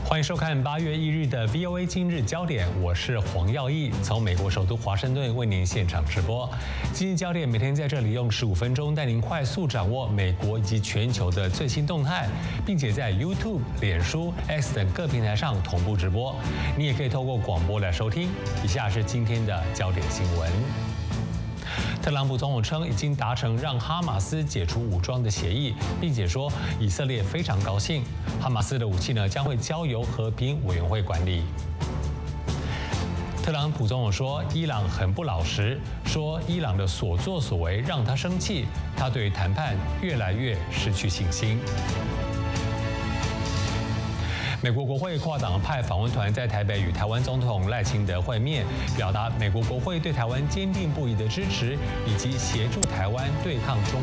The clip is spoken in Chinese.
欢迎收看8月1日的 VOA 今日焦点，我是黄耀义，从美国首都华盛顿为您现场直播。今日焦点每天在这里用15分钟带您快速掌握美国以及全球的最新动态，并且在 YouTube、脸书、X 等各平台上同步直播。你也可以透过广播来收听。以下是今天的焦点新闻。特朗普总统称已经达成让哈马斯解除武装的协议，并且说以色列非常高兴，哈马斯的武器将会交由和平委员会管理。特朗普总统说伊朗很不老实，说伊朗的所作所为让他生气，他对谈判越来越失去信心。美国国会跨党派访问团在台北与台湾总统赖清德会面，表达美国国会对台湾坚定不移的支持，以及协助台湾对抗中